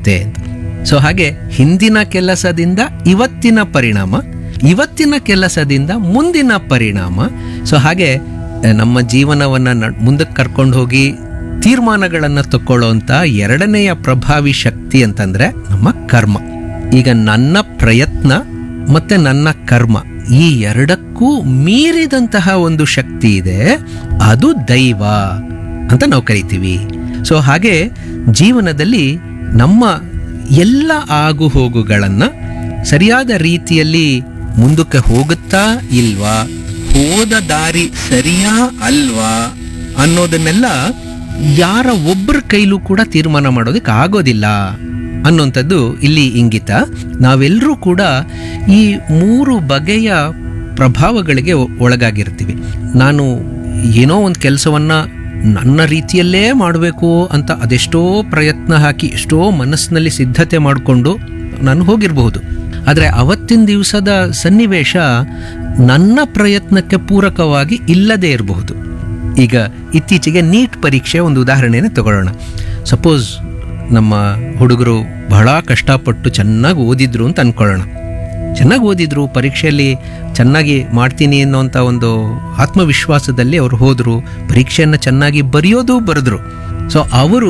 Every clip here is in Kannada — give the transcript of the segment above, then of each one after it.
ಆಗುತ್ತೆ ಅಂತ. ಸೊ ಹಾಗೆ ಹಿಂದಿನ ಕೆಲಸದಿಂದ ಇವತ್ತಿನ ಪರಿಣಾಮ, ಇವತ್ತಿನ ಕೆಲಸದಿಂದ ಮುಂದಿನ ಪರಿಣಾಮ. ಸೊ ಹಾಗೆ ನಮ್ಮ ಜೀವನವನ್ನು ಮುಂದಕ್ಕೆ ಕರ್ಕೊಂಡು ಹೋಗಿ ತೀರ್ಮಾನಗಳನ್ನು ತಗೊಳ್ಳೋಂಥ ಎರಡನೆಯ ಪ್ರಭಾವಿ ಶಕ್ತಿ ಅಂತಂದ್ರೆ ನಮ್ಮ ಕರ್ಮ. ಈಗ ನನ್ನ ಪ್ರಯತ್ನ ಮತ್ತೆ ನನ್ನ ಕರ್ಮ ಈ ಎರಡಕ್ಕೂ ಮೀರಿದಂತಹ ಒಂದು ಶಕ್ತಿ ಇದೆ, ಅದು ದೈವ ಅಂತ ನಾವು ಕರಿತೀವಿ. ಸೊ ಹಾಗೆ ಜೀವನದಲ್ಲಿ ನಮ್ಮ ಎಲ್ಲ ಆಗು ಹೋಗುಗಳನ್ನು ಸರಿಯಾದ ರೀತಿಯಲ್ಲಿ ಮುಂದಕ್ಕೆ ಹೋಗುತ್ತಾ ಇಲ್ವಾ, ಹೋದ ದಾರಿ ಸರಿಯಾ ಅಲ್ವಾ ಅನ್ನೋದನ್ನೆಲ್ಲ ಯಾರ ಒಬ್ಬರ ಕೈಲೂ ಕೂಡ ತೀರ್ಮಾನ ಮಾಡೋದಕ್ಕೆ ಆಗೋದಿಲ್ಲ ಅನ್ನೋಂಥದ್ದು ಇಲ್ಲಿ ಇಂಗಿತ. ನಾವೆಲ್ಲರೂ ಕೂಡ ಈ 3 ಬಗೆಯ ಪ್ರಭಾವಗಳಿಗೆ ಒಳಗಾಗಿರ್ತೀವಿ. ನಾನು ಏನೋ ಒಂದು ಕೆಲಸವನ್ನು ನನ್ನ ರೀತಿಯಲ್ಲೇ ಮಾಡಬೇಕು ಅಂತ ಅದೆಷ್ಟೋ ಪ್ರಯತ್ನ ಹಾಕಿ ಎಷ್ಟೋ ಮನಸ್ಸಿನಲ್ಲಿ ಸಿದ್ಧತೆ ಮಾಡಿಕೊಂಡು ನಾನು ಹೋಗಿರಬಹುದು. ಆದರೆ ಅವತ್ತಿನ ದಿವಸದ ಸನ್ನಿವೇಶ ನನ್ನ ಪ್ರಯತ್ನಕ್ಕೆ ಪೂರಕವಾಗಿ ಇಲ್ಲದೇ ಇರಬಹುದು. ಈಗ ಇತ್ತೀಚೆಗೆ ನೀಟ್ ಪರೀಕ್ಷೆ ಒಂದು ಉದಾಹರಣೆನೇ ತಗೊಳ್ಳೋಣ. ಸಪೋಸ್ ನಮ್ಮ ಹುಡುಗರು ಬಹಳ ಕಷ್ಟಪಟ್ಟು ಚೆನ್ನಾಗಿ ಓದಿದ್ರು ಅಂತ ಅಂದ್ಕೊಳ್ಳೋಣ. ಚೆನ್ನಾಗಿ ಓದಿದ್ರು, ಪರೀಕ್ಷೆಯಲ್ಲಿ ಚೆನ್ನಾಗಿ ಮಾಡ್ತೀನಿ ಅನ್ನೋಂಥ ಒಂದು ಆತ್ಮವಿಶ್ವಾಸದಲ್ಲಿ ಅವರು ಹೋದರು, ಪರೀಕ್ಷೆಯನ್ನು ಚೆನ್ನಾಗಿ ಬರೆದ್ರು. ಸೊ ಅವರು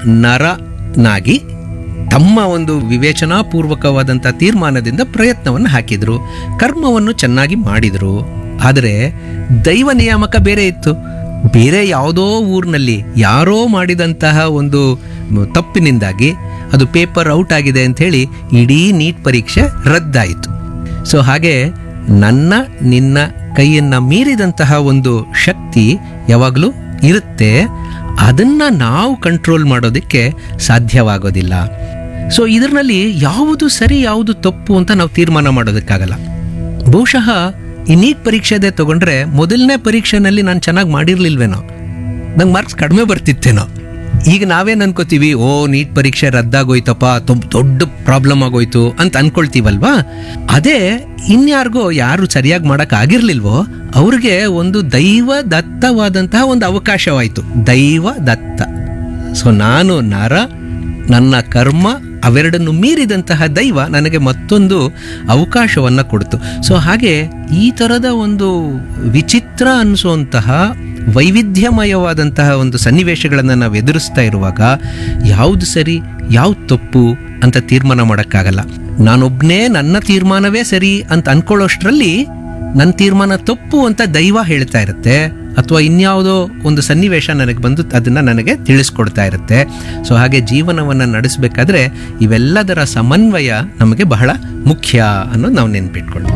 ನರನಾಗಿ ತಮ್ಮ ಒಂದು ವಿವೇಚನಾಪೂರ್ವಕವಾದಂಥ ತೀರ್ಮಾನದಿಂದ ಪ್ರಯತ್ನವನ್ನು ಹಾಕಿದ್ರು, ಕರ್ಮವನ್ನು ಚೆನ್ನಾಗಿ ಮಾಡಿದರು. ಆದರೆ ದೈವ ನಿಯಾಮಕ ಬೇರೆ ಇತ್ತು. ಬೇರೆ ಯಾವುದೋ ಊರಿನಲ್ಲಿ ಯಾರೋ ಮಾಡಿದಂತಹ ಒಂದು ತಪ್ಪಿನಿಂದಾಗಿ ಅದು ಪೇಪರ್ ಔಟ್ ಆಗಿದೆ ಅಂಥೇಳಿ ಇಡೀ ನೀಟ್ ಪರೀಕ್ಷೆ ರದ್ದಾಯಿತು. ಸೊ ಹಾಗೆ ನಿನ್ನ ಕೈಯನ್ನು ಮೀರಿದಂತಹ ಒಂದು ಶಕ್ತಿ ಯಾವಾಗಲೂ ಇರುತ್ತೆ, ಅದನ್ನು ನಾವು ಕಂಟ್ರೋಲ್ ಮಾಡೋದಕ್ಕೆ ಸಾಧ್ಯವಾಗೋದಿಲ್ಲ. ಸೊ ಇದರಲ್ಲಿ ಯಾವುದು ಸರಿ ಯಾವುದು ತಪ್ಪು ಅಂತ ನಾವು ತೀರ್ಮಾನ ಮಾಡೋದಕ್ಕಾಗಲ್ಲ. ಬಹುಶಃ ಈ ನೀಟ್ ಪರೀಕ್ಷೆದೇ ತಗೊಂಡ್ರೆ ಮೊದಲನೇ ಪರೀಕ್ಷೆನಲ್ಲಿ ನಾನು ಚೆನ್ನಾಗಿ ಮಾಡಿರ್ಲಿಲ್ವೇನೋ, ನಂಗೆ ಮಾರ್ಕ್ಸ್ ಕಡಿಮೆ ಬರ್ತಿತ್ತೇನೋ. ಈಗ ನಾವೇನು ಅನ್ಕೋತೀವಿ, ಓ ನೀಟ್ ಪರೀಕ್ಷೆ ರದ್ದಾಗೋಯ್ತಪ್ಪ, ದೊಡ್ಡ ಪ್ರಾಬ್ಲಮ್ ಆಗೋಯ್ತು ಅಂತ ಅನ್ಕೊಳ್ತೀವಲ್ವಾ. ಅದೇ ಇನ್ಯಾರಿಗೋ ಯಾರು ಸರಿಯಾಗಿ ಮಾಡೋಕ್ಕಾಗಿರ್ಲಿಲ್ವೋ ಅವ್ರಿಗೆ ಒಂದು ದೈವ ದತ್ತವಾದಂತಹ ಒಂದು ಅವಕಾಶವಾಯಿತು, ದೈವ ದತ್ತ. ಸೊ ನಾನು ನನ್ನ ಕರ್ಮ ಅವೆರಡನ್ನು ಮೀರಿದಂತಹ ದೈವ ನನಗೆ ಮತ್ತೊಂದು ಅವಕಾಶವನ್ನು ಕೊಡ್ತು. ಸೊ ಹಾಗೆ ಈ ಥರದ ಒಂದು ವಿಚಿತ್ರ ಅನಿಸುವಂತಹ ವೈವಿಧ್ಯಮಯವಾದಂತಹ ಒಂದು ಸನ್ನಿವೇಶಗಳನ್ನು ನಾವು ಎದುರಿಸ್ತಾ ಇರುವಾಗ ಯಾವುದು ಸರಿ ಯಾವುದು ತಪ್ಪು ಅಂತ ತೀರ್ಮಾನ ಮಾಡೋಕ್ಕಾಗಲ್ಲ. ನಾನೊಬ್ಬನೇ ನನ್ನ ತೀರ್ಮಾನವೇ ಸರಿ ಅಂತ ಅನ್ಕೊಳ್ಳೋಷ್ಟರಲ್ಲಿ ನನ್ನ ತೀರ್ಮಾನ ತಪ್ಪು ಅಂತ ದೈವ ಹೇಳ್ತಾ ಇರುತ್ತೆ, ಅಥವಾ ಇನ್ಯಾವುದೋ ಒಂದು ಸನ್ನಿವೇಶ ನನಗೆ ಬಂದು ಅದನ್ನು ನನಗೆ ತಿಳಿಸ್ಕೊಡ್ತಾ ಇರುತ್ತೆ. ಸೊ ಹಾಗೆ ಜೀವನವನ್ನು ನಡೆಸಬೇಕಾದ್ರೆ ಇವೆಲ್ಲದರ ಸಮನ್ವಯ ನಮಗೆ ಬಹಳ ಮುಖ್ಯ ಅನ್ನೋದು ನಾವು ನೆನ್ಪಿಟ್ಕೊಳ್ಳೋಣ.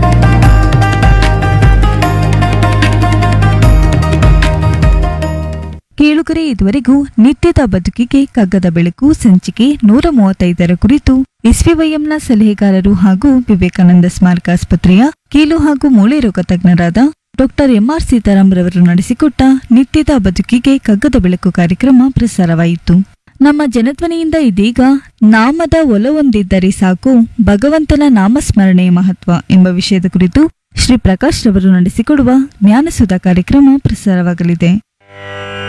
ಕೇಳುಗರೆ, ಇದುವರೆಗೂ ನಿತ್ಯದ ಬದುಕಿಗೆ ಕಗ್ಗದ ಬೆಳಕು ಸಂಚಿಕೆ 135 ಕುರಿತು ಎಸ್ವಿವೈಎಂನ ಸಲಹೆಗಾರರು ಹಾಗೂ ವಿವೇಕಾನಂದ ಸ್ಮಾರಕ ಆಸ್ಪತ್ರೆಯ ಕೀಲು ಹಾಗೂ ಮೂಳೆ ರೋಗ ತಜ್ಞರಾದ ಡಾಕ್ಟರ್ ಎಂಆರ್ ಸೀತಾರಾಂ ರವರು ನಡೆಸಿಕೊಟ್ಟ ನಿತ್ಯದ ಬದುಕಿಗೆ ಕಗ್ಗದ ಬೆಳಕು ಕಾರ್ಯಕ್ರಮ ಪ್ರಸಾರವಾಯಿತು. ನಮ್ಮ ಜನಧ್ವನಿಯಿಂದ ಇದೀಗ ನಾಮದ ಒಲವೊಂದಿದ್ದರೆ ಸಾಕು, ಭಗವಂತನ ನಾಮಸ್ಮರಣೆಯ ಮಹತ್ವ ಎಂಬ ವಿಷಯದ ಕುರಿತು ಶ್ರೀ ಪ್ರಕಾಶ್ ರವರು ನಡೆಸಿಕೊಡುವ ಜ್ಞಾನಸುಧಾ ಕಾರ್ಯಕ್ರಮ ಪ್ರಸಾರವಾಗಲಿದೆ.